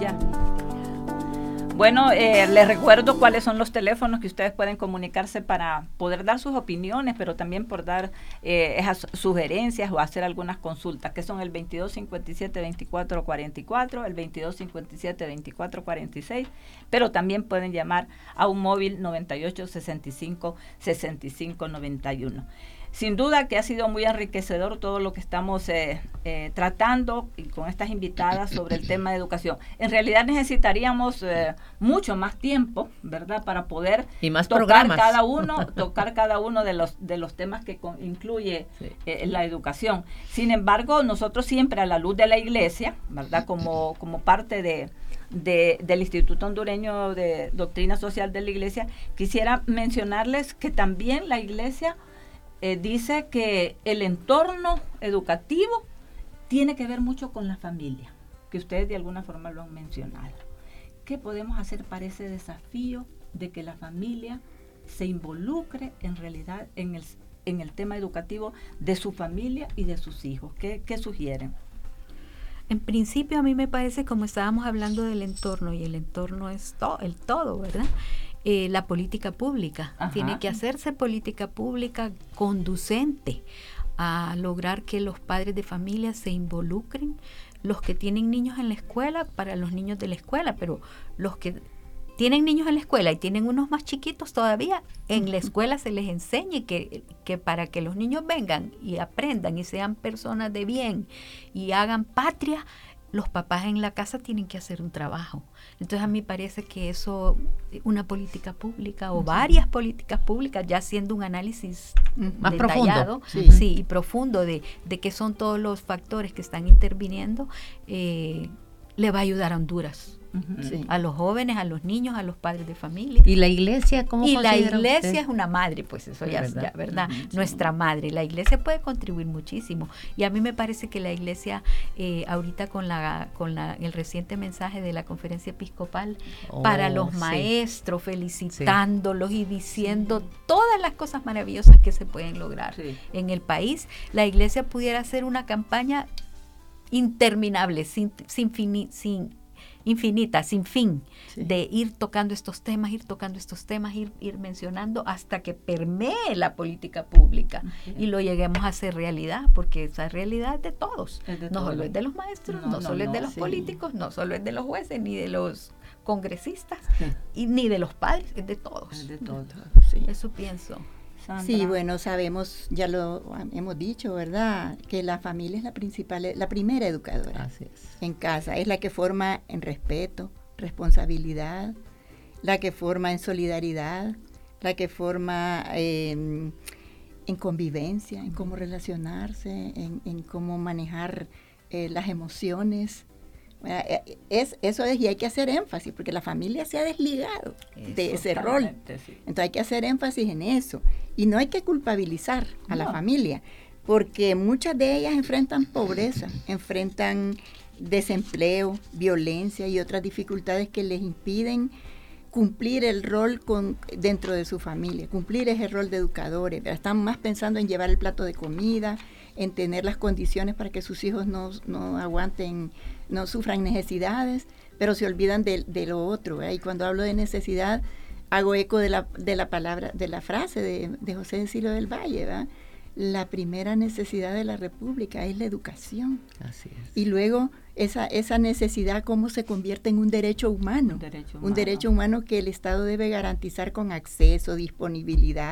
Ya. Bueno, les recuerdo cuáles son los teléfonos que ustedes pueden comunicarse para poder dar sus opiniones, pero también por dar esas sugerencias o hacer algunas consultas, que son el 2257-2444, el 2257-2446, pero también pueden llamar a un móvil 9865-6591. Sin duda que ha sido muy enriquecedor todo lo que estamos tratando y con estas invitadas sobre el tema de educación. En realidad necesitaríamos mucho más tiempo, ¿verdad?, para poder y más tocar programas. tocar cada uno de los temas que incluye la educación. Sin embargo, nosotros siempre a la luz de la Iglesia, ¿verdad?, como parte del Instituto Hondureño de Doctrina Social de la Iglesia, quisiera mencionarles que también la Iglesia dice que el entorno educativo tiene que ver mucho con la familia, que ustedes de alguna forma lo han mencionado. ¿Qué podemos hacer para ese desafío de que la familia se involucre en realidad en el tema educativo de su familia y de sus hijos? ¿Qué sugieren? En principio a mí me parece, como estábamos hablando del entorno, y el entorno es el todo, ¿verdad? La política pública. Ajá. Tiene que hacerse política pública conducente a lograr que los padres de familia se involucren, los que tienen niños en la escuela, para los niños de la escuela, pero los que tienen niños en la escuela y tienen unos más chiquitos todavía, en la escuela se les enseñe que para que los niños vengan y aprendan y sean personas de bien y hagan patria, los papás en la casa tienen que hacer un trabajo. Entonces a mí parece que eso, una política pública o varias políticas públicas, ya haciendo un análisis más detallado, profundo, sí, y profundo de qué son todos los factores que están interviniendo, le va a ayudar a Honduras. Sí. A los jóvenes, a los niños, a los padres de familia. ¿Y la iglesia cómo considera usted? Y la iglesia usted? Es una madre, pues eso ya, ¿verdad? Uh-huh. Nuestra madre. La iglesia puede contribuir muchísimo. Y a mí me parece que la iglesia, ahorita con el reciente mensaje de la conferencia episcopal para los maestros, felicitándolos y diciendo sin las cosas maravillosas que se pueden lograr en el país, la iglesia pudiera hacer una campaña interminable, infinita, sin fin, de ir tocando estos temas, ir mencionando hasta que permee la política pública y lo lleguemos a hacer realidad, porque esa realidad es de todos, no solo es de los maestros, no solo es de los políticos, no solo es de los jueces, ni de los congresistas, y ni de los padres, es de todos. Es de todos. Eso pienso. Sandra. Sí, bueno, sabemos, ya lo hemos dicho, ¿verdad?, que la familia es la primera educadora. Así es. En casa, es la que forma en respeto, responsabilidad, la que forma en solidaridad, la que forma en convivencia, en cómo relacionarse, en cómo manejar las emociones. Eso es, y hay que hacer énfasis, porque la familia se ha desligado de ese rol. Sí. Entonces hay que hacer énfasis en eso. Y no hay que culpabilizar a la familia, porque muchas de ellas enfrentan pobreza, enfrentan desempleo, violencia y otras dificultades que les impiden cumplir el rol dentro de su familia, cumplir ese rol de educadores. Están más pensando en llevar el plato de comida, en tener las condiciones para que sus hijos no aguanten, no sufran necesidades, pero se olvidan de lo otro, ¿verdad? Y cuando hablo de necesidad, hago eco de la palabra, de la frase de José de Silo del Valle, ¿verdad? La primera necesidad de la República es la educación. Así es. Y luego esa necesidad, cómo se convierte en un derecho humano. Un derecho humano que el Estado debe garantizar con acceso, disponibilidad,